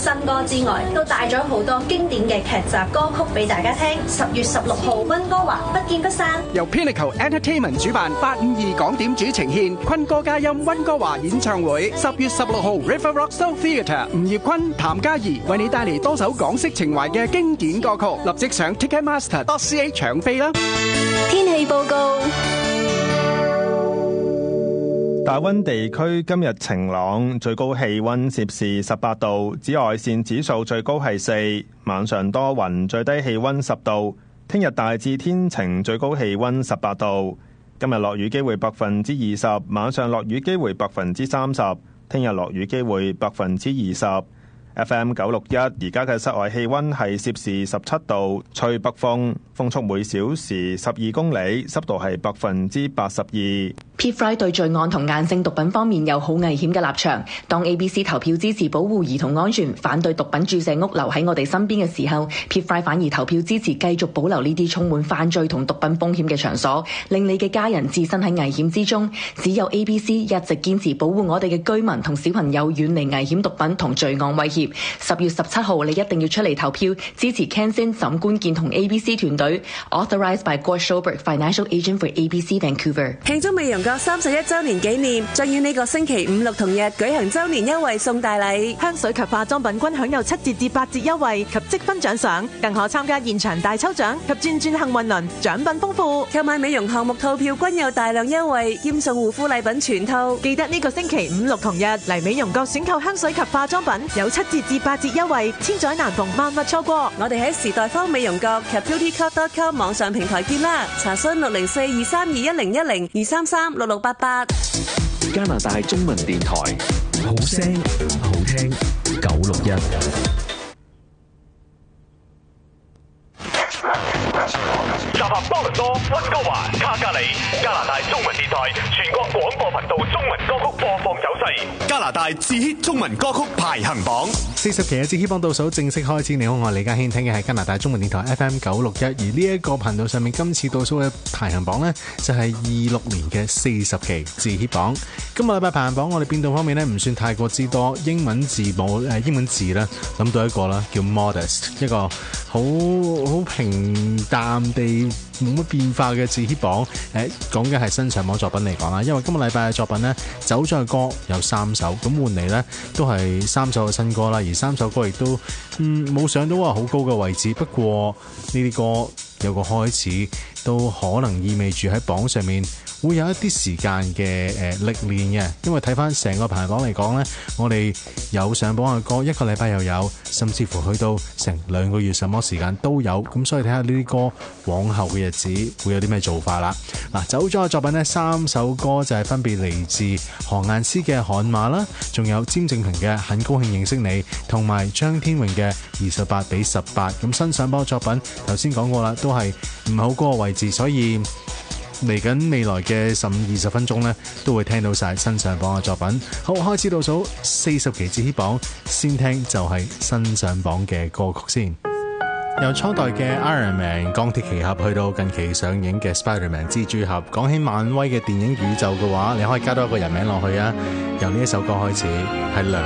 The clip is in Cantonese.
新歌之外，都帶咗好多經典嘅劇集歌曲俾大家聽。10月16號，溫哥華不見不散。 由 Pinnacle Entertainment 主辦，852港點主呈獻坤歌佳音溫哥華演唱會。10月16號 River Rock Soul Theatre，吳業坤、譚嘉儀為你帶嚟多首港式情懷嘅經典歌曲。立即上 Ticketmaster.ca 搶飛啦！ 天氣報告。 大溫地區今日晴朗，最高氣溫攝氏18度，紫外線指數最高係4，晚上多雲，最低氣溫10度。聽日大致天晴，最高氣溫18度。今日落雨機會20%，晚上落雨機會30%，聽日落雨機會20%。FM 961，而家嘅室外氣溫係攝氏17度，吹北風，風速每小時12公里，濕度係82%。 PFRI 對罪案同硬性毒品方面有好危險嘅立場。當 ABC 投票支持保護兒童安全，反對毒品注射屋留喺我哋身邊嘅時候， PFRI 反而投票支持繼續保留呢啲充滿犯罪同毒品風險嘅場所，令你嘅家人置身喺危險之中。只有 ABC 一直堅持保護我哋嘅居民同小朋友遠離危險毒品同罪案威脅。10月17號，你一定要出嚟投票，支持 Ken Sin 沈官健同 ABC 團隊。Authorized by Gord Schobert, Financial Agent for ABC Vancouver。 慶祝美容國31週年紀念，將於呢個星期5、6同日舉行週年優惠送大禮， 香水及化妝品均享有7折至8折優惠及積分獎賞，更可參加現場大抽獎及轉轉幸運輪，獎品豐富。 購買美容項目套票均有大量優惠，兼送護膚禮品全套。 記得呢個星期5、6同日嚟美容國選購香水及化妝品，有7折至8折優惠，千載難逢，萬勿錯過。 我哋喺時代坊美容國及 beautyclub.com 網上平台見啦，查詢604-232-1010-233-6688。 加拿大中文電台，好聲好聽961。 集合多倫多、溫哥華、卡加里，加拿大中文電台全國廣播頻道中文歌曲播放走勢，加拿大至 hit 中文歌曲排行榜 40期嘅至 hit 榜倒數正式開始。你好，我係李家軒，聽嘅係加拿大中文電台 FM 961，而呢一個頻道上面今次倒數嘅排行榜呢，就係26年嘅40期至 hit 榜。今個禮拜排行榜我哋變動方面呢，唔算太過之多，英文字母英文字呢，諗到一個啦，叫 Modest， 一個好平淡地冇乜變化嘅至 hit 榜。講嘅係新上榜作品嚟講啦，因為今個禮拜嘅作品呢，走咗嘅歌有3首，咁換嚟呢都係3首嘅新歌啦，而3首歌亦都冇上到話好高嘅位置。不過呢啲歌有個開始，都可能意味住喺榜上面會有一啲時間嘅歷練嘅，因為睇翻成個排行榜嚟講呢，我哋有上榜嘅歌1個禮拜又有，甚至乎去到成2個月上榜時間都有，咁所以睇下呢啲歌往後嘅日子會有啲咩做法啦。嗱，走咗嘅作品呢，3首歌就係分別嚟自何雁詩嘅《悍馬》啦，仲有詹正平嘅《很高興認識你》，同埋張天榮嘅28:18。咁新上榜嘅作品頭先講過啦，都係唔係好高嘅位置，所以嚟緊未來嘅15-20分鐘呢，都會聽到晒新上榜嘅作品。好，開始倒數40期至 hit 榜，先聽就係新上榜嘅歌曲先。由初代嘅 Iron Man 鋼鐵奇俠去到近期上映嘅 Spider-Man 蜘蛛俠。講起漫威嘅電影宇宙嘅話，你可以加多一個人名落去啊。由呢一首歌開始，係梁